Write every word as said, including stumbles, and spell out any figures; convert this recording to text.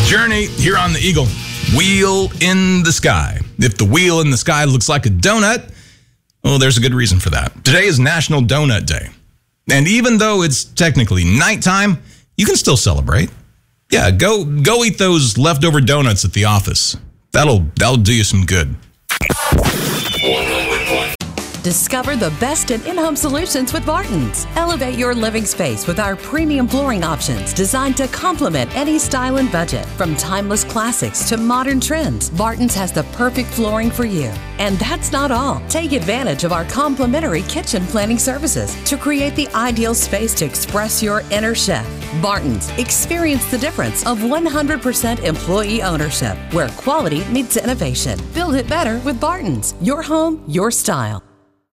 Journey here on the Eagle. Wheel in the sky. If the wheel in the sky looks like a donut, well, there's a good reason for that. Today is National Donut Day. And even though it's technically nighttime, you can still celebrate. Yeah, go go eat those leftover donuts at the office. That'll that'll do you some good. Discover the best in in-home solutions with Barton's. Elevate your living space with our premium flooring options designed to complement any style and budget. From timeless classics to modern trends, Barton's has the perfect flooring for you. And that's not all. Take advantage of our complimentary kitchen planning services to create the ideal space to express your inner chef. Barton's. Experience the difference of one hundred percent employee ownership, where quality meets innovation. Build it better with Barton's. Your home, your style.